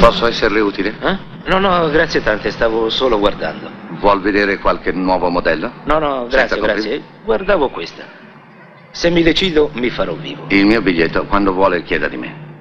Posso esserle utile? No, no, grazie tante, stavo solo guardando. Vuol vedere qualche nuovo modello? No, no, grazie, grazie. Guardavo questa. Se mi decido, mi farò vivo. Il mio biglietto, quando vuole, chieda di me.